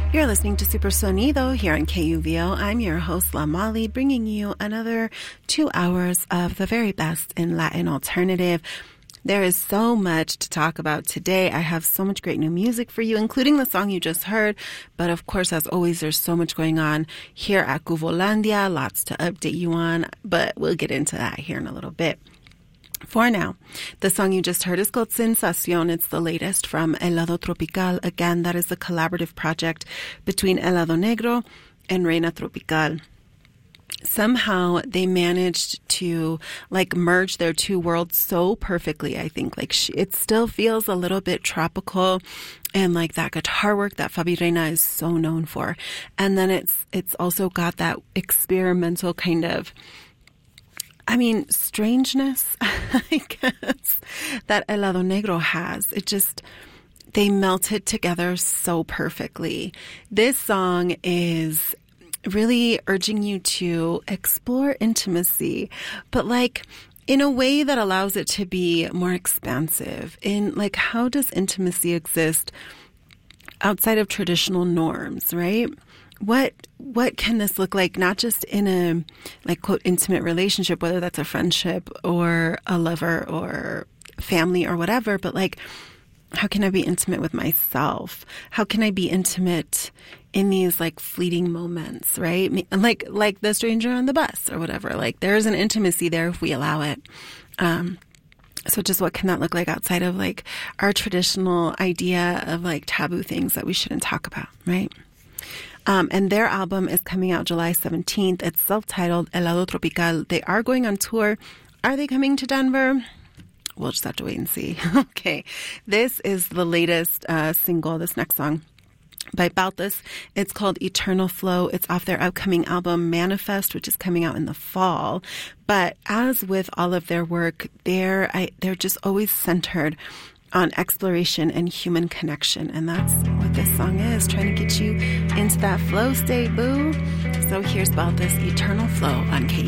You're listening to Super Sonido here on KUVO. I'm your host, La Molly, bringing you another 2 hours of the very best in Latin alternative. There is so much to talk about today. I have so much great new music for you, including the song you just heard. But of course, as always, there's so much going on here at Cuvolandia, lots to update you on, but we'll get into that here in a little bit. For now, the song you just heard is called Sensación. It's the latest from Helado Tropical. Again, that is a collaborative project between Helado Negro and Reina Tropical. Somehow they managed to merge their two worlds so perfectly. I think it still feels a little bit tropical and like that guitar work that Fabi Reina is so known for. And then it's also got that experimental kind of, strangeness, I guess, that Helado Negro has. They melted together so perfectly. This song is really urging you to explore intimacy, but in a way that allows it to be more expansive. In how does intimacy exist outside of traditional norms, right? What can this look like, not just in a quote intimate relationship, whether that's a friendship or a lover or family or whatever, but how can I be intimate with myself? How can I be intimate in these fleeting moments, right? Like the stranger on the bus or whatever. There's an intimacy there if we allow it. So just what can that look like outside of our traditional idea of taboo things that we shouldn't talk about, right? And their album is coming out July 17th. It's self-titled Helado Tropical. They are going on tour. Are they coming to Denver? We'll just have to wait and see. Okay. This is the latest single, this next song by Balthus. It's called Eternal Flow. It's off their upcoming album Manifest, which is coming out in the fall. But as with all of their work, they're just always centered on exploration and human connection. And that's what this song is, trying to get you into that flow state, boo. So here's Balthus, Eternal Flow on KU.